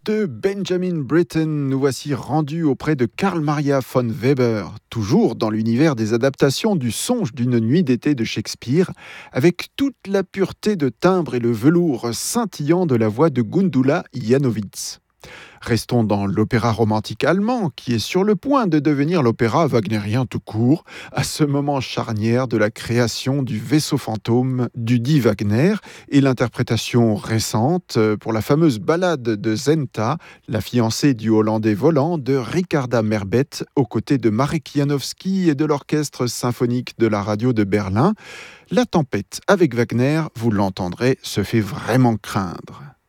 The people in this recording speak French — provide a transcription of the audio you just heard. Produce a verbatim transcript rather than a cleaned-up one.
De Benjamin Britten, nous voici rendus auprès de Carl Maria von Weber, toujours dans l'univers des adaptations du Songe d'une nuit d'été de Shakespeare, avec toute la pureté de timbre et le velours scintillant de la voix de Gundula Janowitz. Restons dans l'opéra romantique allemand, qui est sur le point de devenir l'opéra wagnérien tout court, à ce moment charnière de la création du vaisseau fantôme du dit Wagner et l'interprétation récente pour la fameuse ballade de Zenta, la fiancée du Hollandais volant, de Richarda Merbet, aux côtés de Marek Janowski et de l'orchestre symphonique de la radio de Berlin. La tempête avec Wagner, vous l'entendrez, se fait vraiment craindre.